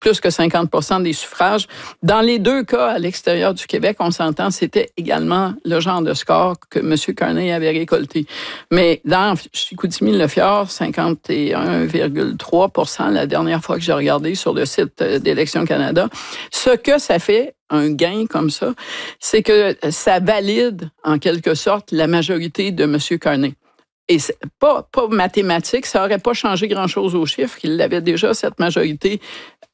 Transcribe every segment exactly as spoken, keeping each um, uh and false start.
plus que cinquante pour cent des suffrages. Dans les deux cas, à l'extérieur du Québec, on s'entend, c'était également le genre de score que M. Carney avait récolté. Mais dans Chicoutimi-Le Fjord, cinquante et un virgule trois pour cent la dernière fois que j'ai regardé sur le site d'Élections Canada. Ce que ça fait, un gain comme ça, c'est que ça valide, en quelque sorte, la majorité de M. Carney. Et c'est pas, pas mathématique, ça n'aurait pas changé grand-chose aux chiffres. Il avait déjà, cette majorité,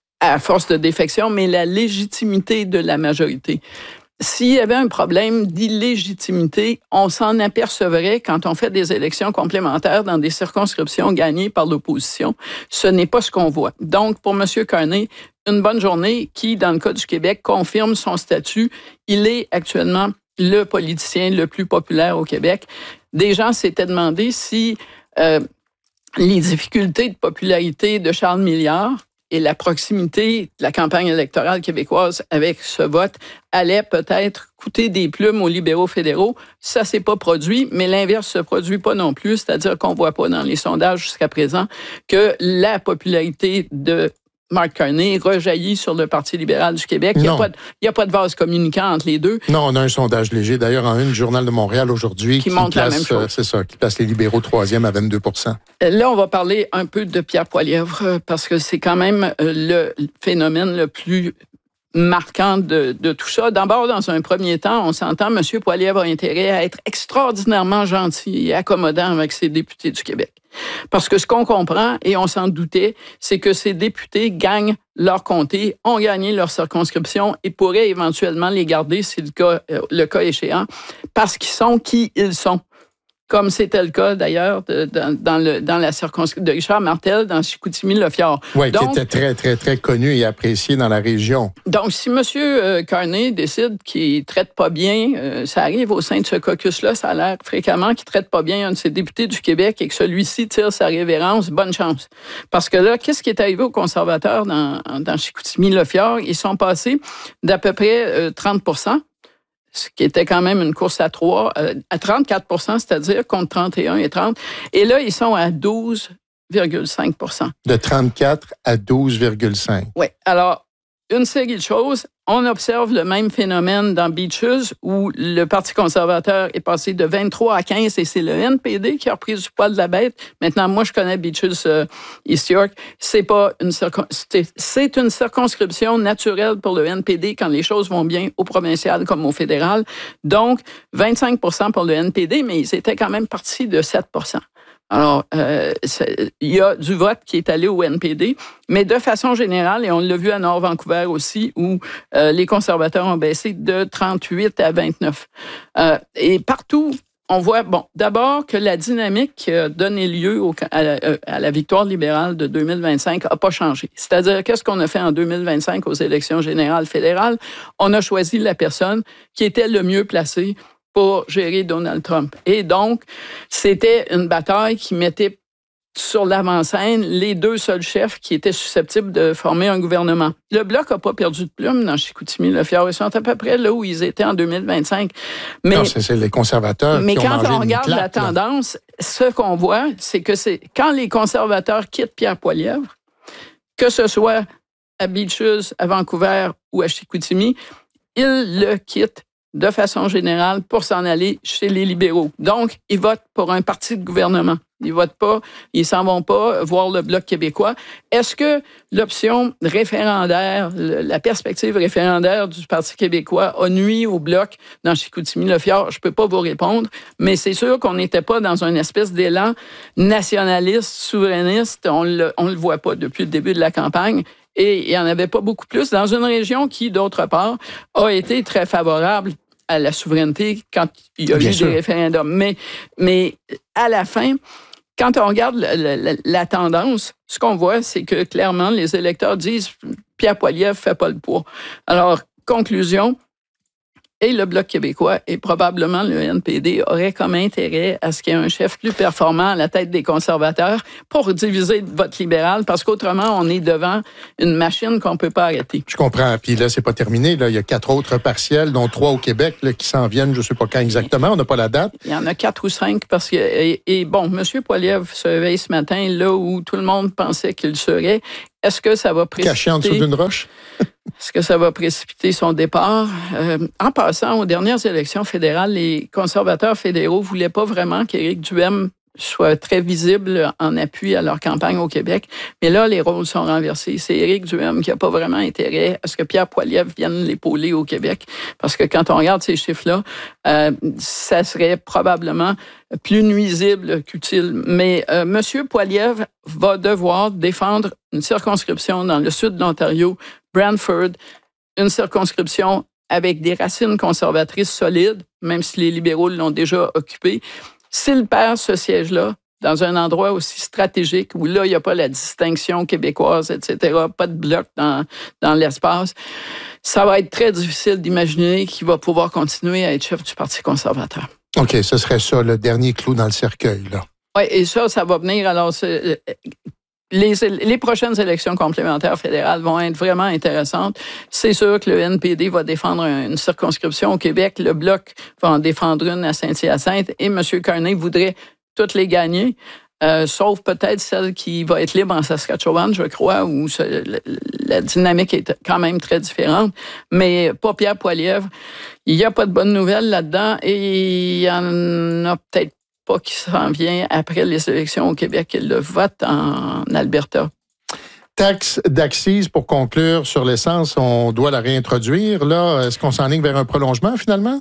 à force de défection, mais la légitimité de la majorité. S'il y avait un problème d'illégitimité, on s'en apercevrait quand on fait des élections complémentaires dans des circonscriptions gagnées par l'opposition. Ce n'est pas ce qu'on voit. Donc, pour M. Carney, une bonne journée qui, dans le cas du Québec, confirme son statut. Il est actuellement le politicien le plus populaire au Québec. Des gens s'étaient demandé si euh, les difficultés de popularité de Charles Milliard et la proximité de la campagne électorale québécoise avec ce vote allait peut-être coûter des plumes aux libéraux fédéraux. Ça s'est pas produit, mais l'inverse se produit pas non plus, c'est-à-dire qu'on voit pas dans les sondages jusqu'à présent que la popularité de Mark Carney rejaillit sur le Parti libéral du Québec. Il n'y a, a pas de vase communicant entre les deux. Non, on a un sondage léger. D'ailleurs, en une, Journal de Montréal aujourd'hui, qui, qui montre place, la même chose. C'est ça, qui place les libéraux troisième à vingt-deux pour cent. Là, on va parler un peu de Pierre Poilievre, parce que c'est quand même le phénomène le plus marquant de, de tout ça. D'abord, dans un premier temps, on s'entend, M. Poilievre a intérêt à être extraordinairement gentil et accommodant avec ses députés du Québec. Parce que ce qu'on comprend, et on s'en doutait, c'est que ces députés gagnent leur comté, ont gagné leur circonscription et pourraient éventuellement les garder, si le cas, le cas échéant, parce qu'ils sont qui ils sont. Comme c'était le cas, d'ailleurs, de, dans, dans, le, dans la circonscription de Richard Martel, dans Chicoutimi-Le Fjord. Oui, qui était très, très, très connu et apprécié dans la région. Donc, si M. Carney décide qu'il ne traite pas bien, euh, ça arrive au sein de ce caucus-là, ça a l'air fréquemment qu'il ne traite pas bien un de ses députés du Québec et que celui-ci tire sa révérence, bonne chance. Parce que là, qu'est-ce qui est arrivé aux conservateurs dans, dans Chicoutimi-Le Fjord? Ils sont passés d'à peu près euh, trente pour cent, ce qui était quand même une course à trois, euh, à trente-quatre pour cent, c'est-à-dire contre trente et un et trente. Et là, ils sont à douze virgule cinq pour cent. De trente-quatre à douze virgule cinq. Oui. Alors, une série de choses. On observe le même phénomène dans Beaches, où le Parti conservateur est passé de vingt-trois à quinze, et c'est le N P D qui a repris du poil de la bête. Maintenant, moi, je connais Beaches euh, East York. C'est pas une circon... c'est une circonscription naturelle pour le N P D quand les choses vont bien au provincial comme au fédéral. Donc, vingt-cinq pour cent pour le N P D, mais ils étaient quand même partis de sept pour cent. Alors, euh, il y a du vote qui est allé au N P D, mais de façon générale, et on l'a vu à Nord-Vancouver aussi, où euh, les conservateurs ont baissé de trente-huit à vingt-neuf. Euh, et partout, on voit, bon, d'abord que la dynamique qui a donné lieu au, à, la, à la victoire libérale de deux mille vingt-cinq n'a pas changé. C'est-à-dire, qu'est-ce qu'on a fait en deux mille vingt-cinq aux élections générales fédérales? On a choisi la personne qui était le mieux placée pour gérer Donald Trump. Et donc, c'était une bataille qui mettait sur l'avant-scène les deux seuls chefs qui étaient susceptibles de former un gouvernement. Le Bloc n'a pas perdu de plume dans Chicoutimi-Le Fjord. Ils sont à peu près là où ils étaient en deux mille vingt-cinq. Mais, non, c'est, c'est les conservateurs mais qui ont quand mangé on regarde claque, la tendance, là. Ce qu'on voit, c'est que c'est quand les conservateurs quittent Pierre Poilievre, que ce soit à Beaches, à Vancouver ou à Chicoutimi, ils le quittent de façon générale, pour s'en aller chez les libéraux. Donc, ils votent pour un parti de gouvernement. Ils votent pas, ils s'en vont pas voir le Bloc québécois. Est-ce que l'option référendaire, la perspective référendaire du Parti québécois a nuit au Bloc dans Chicoutimi-Le Fjord? Je peux pas vous répondre, mais c'est sûr qu'on n'était pas dans une espèce d'élan nationaliste, souverainiste. On le, on le voit pas depuis le début de la campagne. Et il n'y en avait pas beaucoup plus dans une région qui, d'autre part, a été très favorable à la souveraineté quand il y a Bien eu sûr. des référendums. Mais, mais à la fin, quand on regarde la, la, la tendance, ce qu'on voit, c'est que clairement, les électeurs disent « Pierre Poilievre ne fait pas le poids ». Alors, conclusion, et le Bloc québécois et probablement le N P D auraient comme intérêt à ce qu'il y ait un chef plus performant à la tête des conservateurs pour diviser le vote libéral, parce qu'autrement, on est devant une machine qu'on ne peut pas arrêter. Je comprends. Puis là, c'est pas terminé. Là. Il y a quatre autres partiels, dont trois au Québec, là, qui s'en viennent, je ne sais pas quand exactement. On n'a pas la date. Il y en a quatre ou cinq parce que... Et, et bon, M. Poilievre se réveille ce matin là où tout le monde pensait qu'il serait. Est-ce que ça va précipiter... Caché en dessous d'une roche? Est-ce que ça va précipiter son départ? Euh, en passant, aux dernières élections fédérales, les conservateurs fédéraux ne voulaient pas vraiment qu'Éric Duhem soit très visible en appui à leur campagne au Québec. Mais là, les rôles sont renversés. C'est Éric Duhem qui n'a pas vraiment intérêt à ce que Pierre Poilievre vienne l'épauler au Québec. Parce que quand on regarde ces chiffres-là, euh, ça serait probablement plus nuisible qu'utile. Mais euh, M. Poilievre va devoir défendre une circonscription dans le sud de l'Ontario, Brantford, une circonscription avec des racines conservatrices solides, même si les libéraux l'ont déjà occupée. S'il perd ce siège-là, dans un endroit aussi stratégique, où là, il n'y a pas la distinction québécoise, et cetera, pas de bloc dans, dans l'espace, ça va être très difficile d'imaginer qu'il va pouvoir continuer à être chef du Parti conservateur. OK, ce serait ça, le dernier clou dans le cercueil, là. Oui, et ça, ça va venir, alors... C'est, Les, les prochaines élections complémentaires fédérales vont être vraiment intéressantes. C'est sûr que le N P D va défendre une circonscription au Québec, le Bloc va en défendre une à Saint-Hyacinthe et M. Carney voudrait toutes les gagner, euh, sauf peut-être celle qui va être libre en Saskatchewan, je crois, où ce, la, la dynamique est quand même très différente, mais pas Pierre Poilievre. Il n'y a pas de bonnes nouvelles là-dedans et il y en a peut-être pas qui s'en vient après les élections au Québec et le vote en Alberta. Taxe d'accise, pour conclure, sur l'essence, on doit la réintroduire. Là, est-ce qu'on s'enligne vers un prolongement, finalement?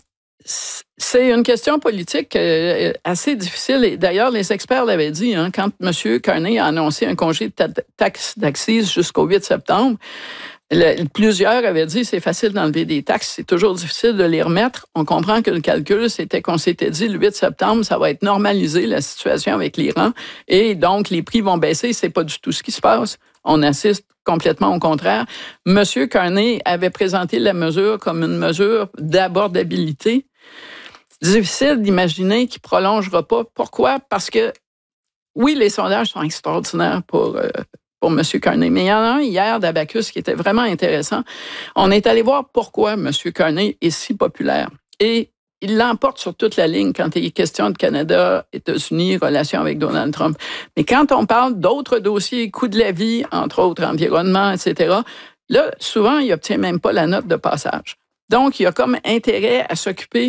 C'est une question politique assez difficile. Et d'ailleurs, les experts l'avaient dit, hein, quand M. Carney a annoncé un congé de taxe d'accise jusqu'au huit septembre, Le, plusieurs avaient dit c'est facile d'enlever des taxes, c'est toujours difficile de les remettre. On comprend que le calcul, c'était qu'on s'était dit le huit septembre, ça va être normalisé la situation avec l'Iran et donc les prix vont baisser. C'est pas du tout ce qui se passe. On assiste complètement au contraire. Monsieur Carney avait présenté la mesure comme une mesure d'abordabilité. Difficile d'imaginer qu'il prolongera pas. Pourquoi? Parce que oui, les sondages sont extraordinaires pour euh, pour M. Carney. Mais il y en a un hier d'Abacus qui était vraiment intéressant. On est allé voir pourquoi M. Carney est si populaire. Et il l'emporte sur toute la ligne quand il est question de Canada, États-Unis, relations avec Donald Trump. Mais quand on parle d'autres dossiers, coût de la vie, entre autres, environnement, et cetera, là, souvent, il n'obtient même pas la note de passage. Donc, il a comme intérêt à s'occuper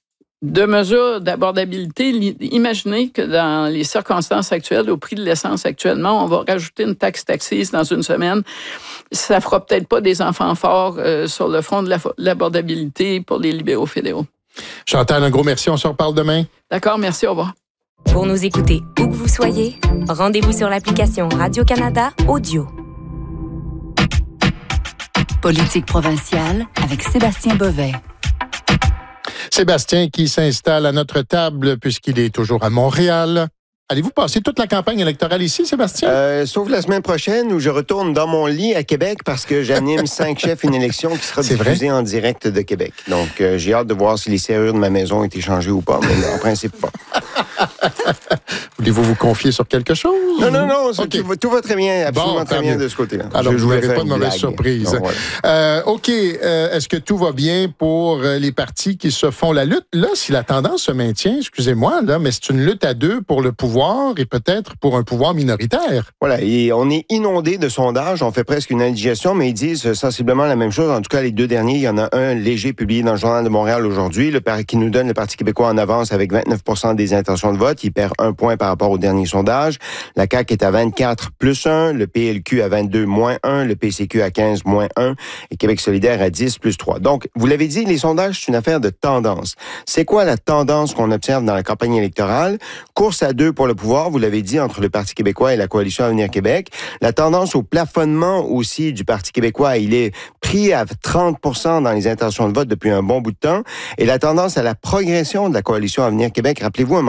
de mesures d'abordabilité. Imaginez que dans les circonstances actuelles, au prix de l'essence actuellement, on va rajouter une taxe d'accise dans une semaine. Ça fera peut-être pas des enfants forts euh, sur le front de la, l'abordabilité pour les libéraux fédéraux. Chantal, un gros merci. On se reparle demain. D'accord, merci. Au revoir. Pour nous écouter où que vous soyez, rendez-vous sur l'application Radio-Canada Audio. Politique provinciale avec Sébastien Bovet. Sébastien qui s'installe à notre table puisqu'il est toujours à Montréal. Allez-vous passer toute la campagne électorale ici, Sébastien? Euh, sauf la semaine prochaine où je retourne dans mon lit à Québec parce que j'anime cinq chefs une élection qui sera diffusée en direct de Québec. Donc, euh, j'ai hâte de voir si les serrures de ma maison ont été changées ou pas, mais en principe pas. Voulez-vous vous confier sur quelque chose? Non, non, non, okay. tout, tout va très bien, absolument bon, très bien mieux. De ce côté-là. Alors, je vous n'aurez pas de mauvaise surprise. Non, voilà. euh, OK, euh, est-ce que tout va bien pour les partis qui se font la lutte? Là, si la tendance se maintient, excusez-moi, là, mais c'est une lutte à deux pour le pouvoir et peut-être pour un pouvoir minoritaire. Voilà, et on est inondé de sondages, on fait presque une indigestion, mais ils disent sensiblement la même chose. En tout cas, les deux derniers, il y en a un léger publié dans le Journal de Montréal aujourd'hui, le, qui nous donne le Parti québécois en avance avec vingt-neuf pour cent des intentions de vote. Il perd un point par rapport au dernier sondage. La C A Q est à vingt-quatre plus un, le P L Q à vingt-deux moins un, le P C Q à quinze moins un et Québec solidaire à dix plus trois. Donc, vous l'avez dit, les sondages, c'est une affaire de tendance. C'est quoi la tendance qu'on observe dans la campagne électorale? Course à deux pour le pouvoir, vous l'avez dit, entre le Parti québécois et la Coalition Avenir Québec. La tendance au plafonnement aussi du Parti québécois, il est pris à trente pour cent dans les intentions de vote depuis un bon bout de temps. Et la tendance à la progression de la Coalition Avenir Québec, rappelez-vous, à un moment donné,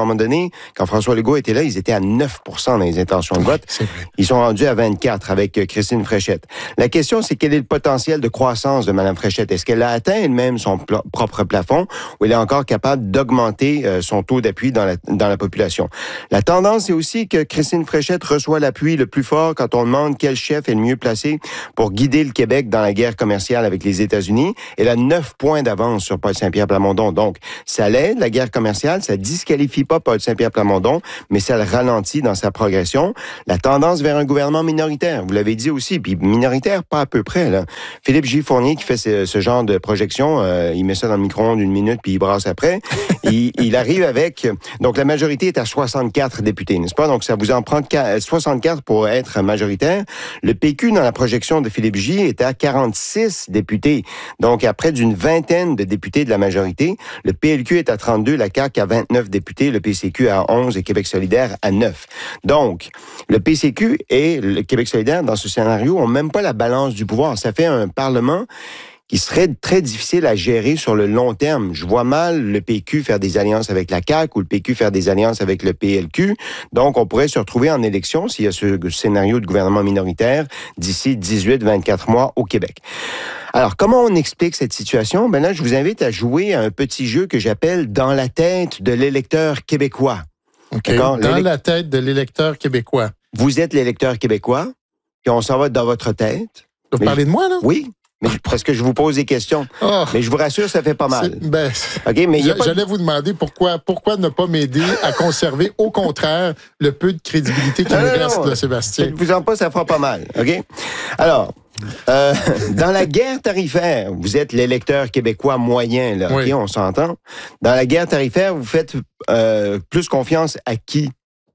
dernier, quand François Legault était là, ils étaient à neuf pour cent dans les intentions de vote. C'est vrai. Ils sont rendus à vingt-quatre avec Christine Fréchette. La question, c'est quel est le potentiel de croissance de Mme Fréchette? Est-ce qu'elle a atteint elle-même son pl- propre plafond ou elle est encore capable d'augmenter euh, son taux d'appui dans la, dans la population? La tendance, c'est aussi que Christine Fréchette reçoit l'appui le plus fort quand on demande quel chef est le mieux placé pour guider le Québec dans la guerre commerciale avec les États-Unis. Elle a neuf points d'avance sur Paul Saint-Pierre Plamondon. Donc, ça l'aide, la guerre commerciale, ça disqualifie pas Paul Saint-Pierre Plamondon, mais ça le ralentit dans sa progression. La tendance vers un gouvernement minoritaire, vous l'avez dit aussi, puis minoritaire, pas à peu près, là. Philippe J. Fournier, qui fait ce, ce genre de projection, euh, il met ça dans le micro-ondes une minute, puis il brasse après. il, il arrive avec... Donc, la majorité est à soixante-quatre députés, n'est-ce pas? Donc, ça vous en prend soixante-quatre pour être majoritaire. Le P Q, dans la projection de Philippe J, est à quarante-six députés. Donc, à près d'une vingtaine de députés de la majorité. Le P L Q est à trente-deux, la C A Q à vingt-neuf députés, le P C Q à onze et Québec solidaire à neuf. Donc, le P C Q et le Québec solidaire, dans ce scénario, ont même pas la balance du pouvoir. Ça fait un Parlement qui serait très difficile à gérer sur le long terme. Je vois mal le P Q faire des alliances avec la C A Q ou le P Q faire des alliances avec le P L Q. Donc, on pourrait se retrouver en élection s'il y a ce scénario de gouvernement minoritaire d'ici dix-huit à vingt-quatre mois au Québec. Alors, comment on explique cette situation? Ben là, je vous invite à jouer à un petit jeu que j'appelle « Dans la tête de l'électeur québécois ». OK. Dans L'élec... la tête de l'électeur québécois. Vous êtes l'électeur québécois, puis on s'en va dans votre tête. Vous parlez de moi, là? Oui. Mais parce que je vous pose des questions. Oh, mais je vous rassure, ça fait pas mal. Ben, okay, mais y a pas... J'allais vous demander pourquoi, pourquoi ne pas m'aider à conserver, au contraire, le peu de crédibilité qui me reste, là, Sébastien. Faites-vous-en pas, ça fera pas mal. OK? Alors, euh, dans la guerre tarifaire, vous êtes l'électeur québécois moyen, là. Oui. OK, on s'entend. Dans la guerre tarifaire, vous faites euh, plus confiance à qui?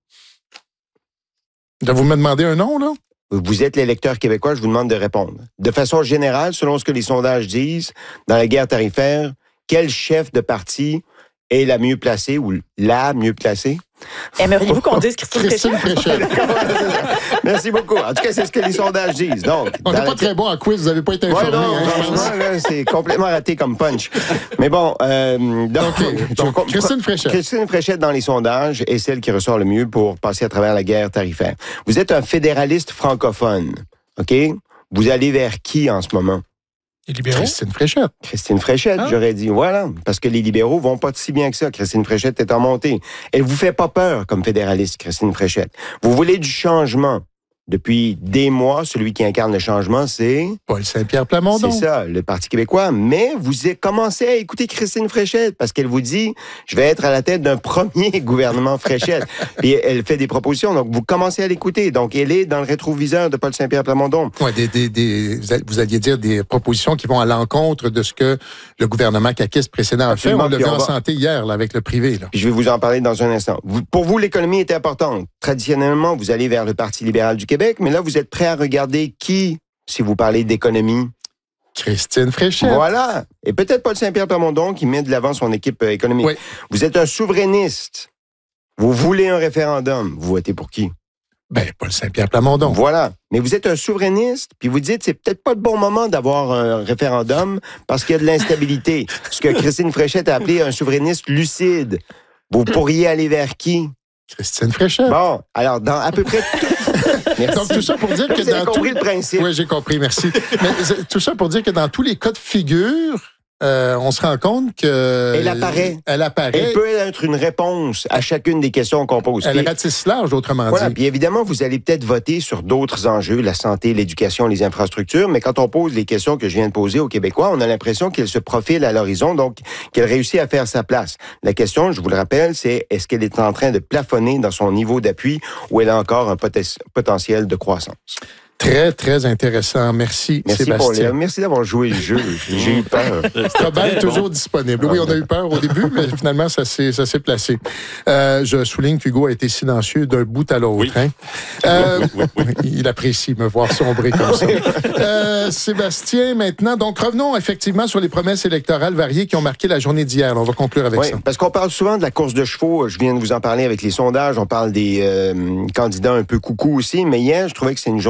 Vous me demandez un nom, là? Vous êtes l'électeur québécois, je vous demande de répondre. De façon générale, selon ce que les sondages disent, dans la guerre tarifaire, quel chef de parti est la mieux placée ou la mieux placée? Aimeriez-vous qu'on dise Christine, Christine Fréchette? Merci beaucoup. En tout cas, c'est ce que les sondages disent. Donc, on n'est pas la... très bon en quiz, vous n'avez pas été informé. Ouais, non, hein, franchement, là, c'est complètement raté comme punch. Mais bon, euh, donc, okay. donc, donc, Christine Fréchette. Christine Fréchette, dans les sondages, est celle qui ressort le mieux pour passer à travers la guerre tarifaire. Vous êtes un fédéraliste francophone, OK? Vous allez vers qui en ce moment? Les libéraux? Christine Fréchette. Christine Fréchette, ah. j'aurais dit. Voilà. Parce que les libéraux vont pas si bien que ça. Christine Fréchette est en montée. Elle vous fait pas peur comme fédéraliste, Christine Fréchette. Vous voulez du changement. Depuis des mois, celui qui incarne le changement, c'est... Paul Saint-Pierre Plamondon. C'est ça, le Parti québécois. Mais vous commencez à écouter Christine Fréchette parce qu'elle vous dit, je vais être à la tête d'un premier gouvernement Fréchette. Puis elle fait des propositions, donc vous commencez à l'écouter. Donc elle est dans le rétroviseur de Paul Saint-Pierre Plamondon. Oui, des, des, des, vous alliez dire des propositions qui vont à l'encontre de ce que le gouvernement caquiste précédent a fait. On l'a vu en santé hier là, avec le privé. Là. Puis je vais vous en parler dans un instant. Vous, pour vous, l'économie est importante. Traditionnellement, vous allez vers le Parti libéral du Québec, mais là, vous êtes prêt à regarder qui, si vous parlez d'économie? Christine Fréchette. Voilà. Et peut-être Paul Saint-Pierre Plamondon qui met de l'avant son équipe économique. Oui. Vous êtes un souverainiste. Vous voulez un référendum. Vous votez pour qui? Ben, Paul Saint-Pierre Plamondon. Voilà. Mais vous êtes un souverainiste, puis vous dites, c'est peut-être pas le bon moment d'avoir un référendum parce qu'il y a de l'instabilité. Ce que Christine Fréchette a appelé un souverainiste lucide. Vous pourriez aller vers qui? Christine Fréchette. Bon, alors, dans à peu près tout... Merci. Donc, tout ça pour dire que vous avez dans compris tout... le principe. Oui, j'ai compris, merci. Mais tout ça pour dire que dans tous les cas de figure, euh, on se rend compte que... Elle apparaît. Elle apparaît. Elle peut être une réponse à chacune des questions qu'on pose. Elle ratisse large, autrement voilà, dit. Puis évidemment, vous allez peut-être voter sur d'autres enjeux, la santé, l'éducation, les infrastructures, mais quand on pose les questions que je viens de poser aux Québécois, on a l'impression qu'elle se profile à l'horizon, donc qu'elle réussit à faire sa place. La question, je vous le rappelle, c'est est-ce qu'elle est en train de plafonner dans son niveau d'appui ou elle a encore un pot- potentiel de croissance? Très, très intéressant. Merci, Merci Sébastien. Pour les... Merci d'avoir joué le jeu. J'ai eu peur. Probable est toujours disponible. Oui, on a eu peur au début, mais finalement, ça s'est, ça s'est placé. Euh, je souligne qu'Hugo a été silencieux d'un bout à l'autre. Oui. Hein? Euh, oui, oui, oui, oui. Il apprécie me voir sombrer comme ça. Euh, Sébastien, maintenant, donc revenons effectivement sur les promesses électorales variées qui ont marqué la journée d'hier. On va conclure avec oui, ça. Parce qu'on parle souvent de la course de chevaux. Je viens de vous en parler avec les sondages. On parle des euh, candidats un peu coucou aussi. Mais hier, je trouvais que c'est une journée particulière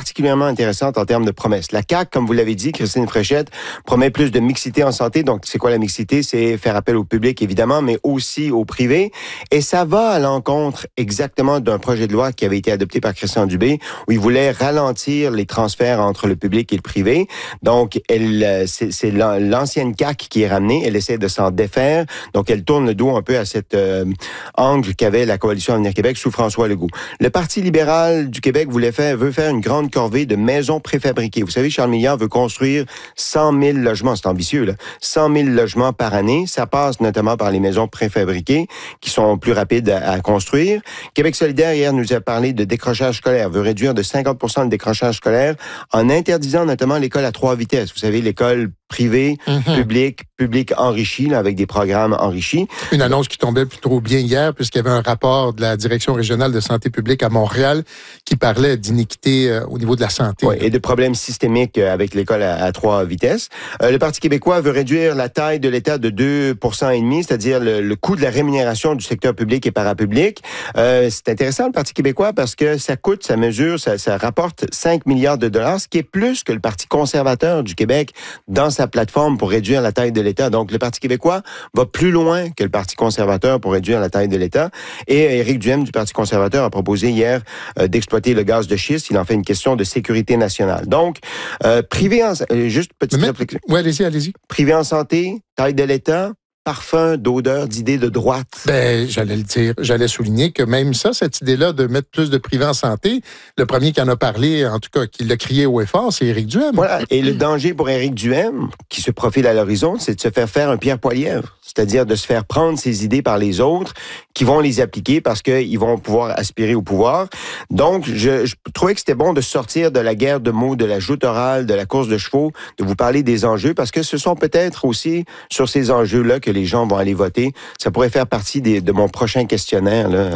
particulièrement intéressante en termes de promesses. La C A Q, comme vous l'avez dit, Christine Fréchette, promet plus de mixité en santé. Donc, c'est quoi la mixité? C'est faire appel au public, évidemment, mais aussi au privé. Et ça va à l'encontre exactement d'un projet de loi qui avait été adopté par Christian Dubé, où il voulait ralentir les transferts entre le public et le privé. Donc, elle, c'est, c'est l'ancienne C A Q qui est ramenée. Elle essaie de s'en défaire. Donc, elle tourne le dos un peu à cet euh, angle qu'avait la Coalition Avenir Québec sous François Legault. Le Parti libéral du Québec voulait faire, veut faire une grande corvée de maisons préfabriquées. Vous savez, Charles Milliard veut construire cent mille logements. C'est ambitieux, là. cent mille logements par année. Ça passe notamment par les maisons préfabriquées qui sont plus rapides à, à construire. Québec solidaire, hier, nous a parlé de décrochage scolaire, veut réduire de cinquante pour cent le décrochage scolaire en interdisant notamment l'école à trois vitesses. Vous savez, l'école privée, mm-hmm. public, public enrichi, là, avec des programmes enrichis. Une annonce qui tombait plutôt bien hier, puisqu'il y avait un rapport de la Direction régionale de santé publique à Montréal qui parlait d'iniquité euh, au niveau de la santé. Oui, et de problèmes systémiques avec l'école à, à trois vitesses. Euh, le Parti québécois veut réduire la taille de l'État de deux pour cent et demi, c'est-à-dire le, le coût de la rémunération du secteur public et parapublic. Euh, c'est intéressant, le Parti québécois, parce que ça coûte, ça mesure, ça, ça rapporte cinq milliards de dollars, ce qui est plus que le Parti conservateur du Québec dans sa plateforme pour réduire la taille de l'État. Donc, le Parti québécois va plus loin que le Parti conservateur pour réduire la taille de l'État. Et Éric Duhem du Parti conservateur a proposé hier euh, d'exploiter le gaz de schiste. Il en fait une question de sécurité nationale. Donc, euh, privé en... Euh, juste petite réflexion. Oui, allez-y, allez-y. Privé en santé, taille de l'État, parfum d'odeur, d'idées de droite. Ben, j'allais le dire. J'allais souligner que même ça, cette idée-là de mettre plus de privé en santé, le premier qui en a parlé, en tout cas, qui l'a crié haut et fort, c'est Éric Duhem. Voilà. Et le danger pour Éric Duhem, qui se profile à l'horizon, c'est de se faire faire un Pierre Poilievre. C'est-à-dire de se faire prendre ses idées par les autres qui vont les appliquer parce qu'ils vont pouvoir aspirer au pouvoir. Donc, je, je trouvais que c'était bon de sortir de la guerre de mots, de la joute orale, de la course de chevaux, de vous parler des enjeux, parce que ce sont peut-être aussi sur ces enjeux-là que les gens vont aller voter. Ça pourrait faire partie des, de mon prochain questionnaire, là,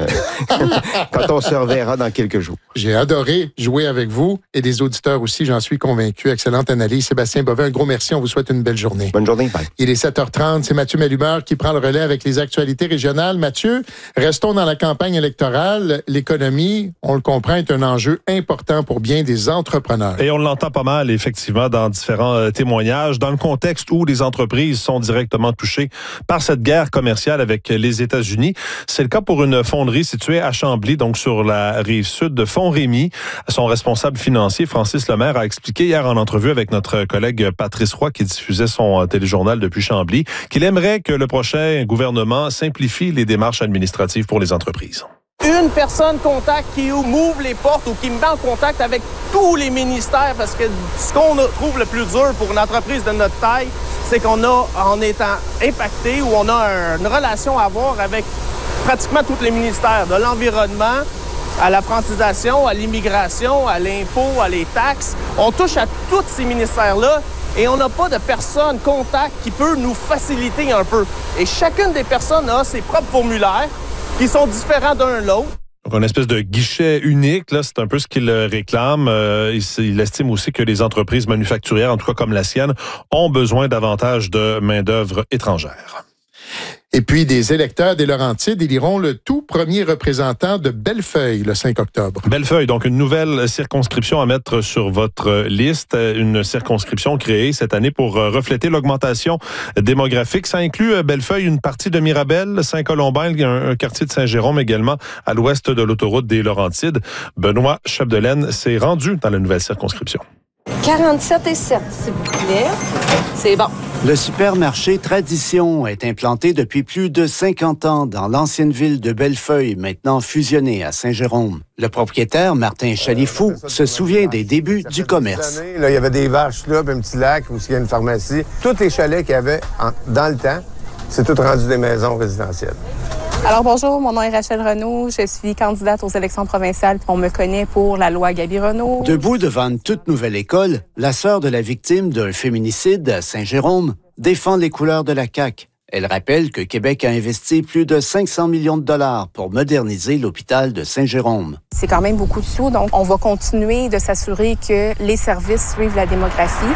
quand on se reverra dans quelques jours. J'ai adoré jouer avec vous et des auditeurs aussi, j'en suis convaincu. Excellente analyse. Sébastien Bovin, un gros merci. On vous souhaite une belle journée. Bonne journée. Bye. Il est sept heures trente. C'est Mathieu Malumeur qui prend le relais avec les actualités régionales. Mathieu, restons dans la campagne électorale. L'économie, on le comprend, est un enjeu important pour bien des entrepreneurs. Et on l'entend pas mal, effectivement, dans différents euh, témoignages, dans le contexte où les entreprises sont directement touchées par cette guerre commerciale avec les États-Unis. C'est le cas pour une fonderie située à Chambly, donc sur la rive sud de Font-Rémy. Son responsable financier, Francis Lemaire, a expliqué hier en entrevue avec notre collègue Patrice Roy, qui diffusait son téléjournal depuis Chambly, qu'il aimerait que le prochain gouvernement simplifie les démarches administratives pour les entreprises. Une personne contact qui m'ouvre les portes ou qui me met en contact avec tous les ministères, parce que ce qu'on trouve le plus dur pour une entreprise de notre taille, c'est qu'on a, en étant impacté, ou on a une relation à avoir avec pratiquement tous les ministères, de l'environnement à la francisation, à l'immigration, à l'impôt, à les taxes. On touche à tous ces ministères-là et on n'a pas de personne contact qui peut nous faciliter un peu. Et chacune des personnes a ses propres formulaires qui sont différents d'un l'autre. Donc, une espèce de guichet unique, là, c'est un peu ce qu'il réclame. Euh, il, il estime aussi que les entreprises manufacturières, en tout cas comme la sienne, ont besoin davantage de main-d'œuvre étrangère. Et puis, des électeurs des Laurentides éliront le tout premier représentant de Bellefeuille le cinq octobre. Bellefeuille, donc une nouvelle circonscription à mettre sur votre liste. Une circonscription créée cette année pour refléter l'augmentation démographique. Ça inclut Bellefeuille, une partie de Mirabel, Saint-Colombin, un, un quartier de Saint-Jérôme également à l'ouest de l'autoroute des Laurentides. Benoît Chapdelaine s'est rendu dans la nouvelle circonscription. quarante-sept et sept, s'il vous plaît. C'est bon. Le supermarché Tradition est implanté depuis plus de cinquante ans dans l'ancienne ville de Bellefeuille, maintenant fusionnée à Saint-Jérôme. Le propriétaire, Martin Chalifou, se souvient des débuts du commerce. Années, là, il y avait des vaches là, puis un petit lac où il y a une pharmacie. Tous les chalets qu'il y avait en, dans le temps, c'est tout rendu des maisons résidentielles. Alors bonjour, mon nom est Rachel Renaud, je suis candidate aux élections provinciales. On me connaît pour la loi Gaby-Renaud. Debout devant une toute nouvelle école, la sœur de la victime d'un féminicide à Saint-Jérôme défend les couleurs de la C A Q. Elle rappelle que Québec a investi plus de cinq cents millions de dollars pour moderniser l'hôpital de Saint-Jérôme. C'est quand même beaucoup de sous, donc on va continuer de s'assurer que les services suivent la démographie.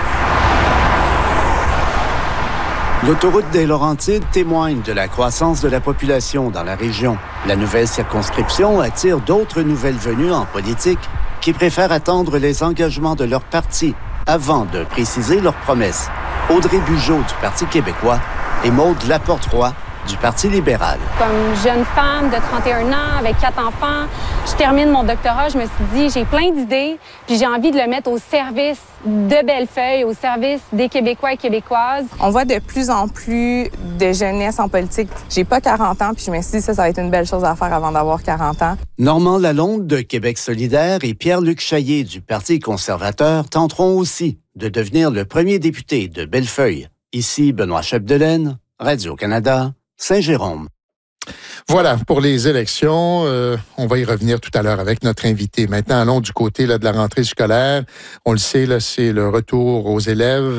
L'autoroute des Laurentides témoigne de la croissance de la population dans la région. La nouvelle circonscription attire d'autres nouvelles venues en politique. qui préfèrent attendre les engagements de leur parti avant de préciser leurs promesses. Audrey Bugeaud du Parti québécois et Maude Laporte-Roy du Parti libéral. Comme jeune femme de trente et un ans avec quatre enfants, je termine mon doctorat, je me suis dit, j'ai plein d'idées, puis j'ai envie de le mettre au service de Bellefeuille, au service des Québécois et Québécoises. On voit de plus en plus de jeunesse en politique. J'ai pas quarante ans, puis je me suis dit, ça, ça va être une belle chose à faire avant d'avoir quarante ans. Normand Lalonde de Québec solidaire et Pierre-Luc Chaillet du Parti conservateur tenteront aussi de devenir le premier député de Bellefeuille. Ici, Benoît Chapdelaine, Radio-Canada, Saint-Jérôme. Voilà, pour les élections, euh, on va y revenir tout à l'heure avec notre invité. Maintenant, allons du côté là, de la rentrée scolaire. On le sait, là, c'est le retour aux élèves.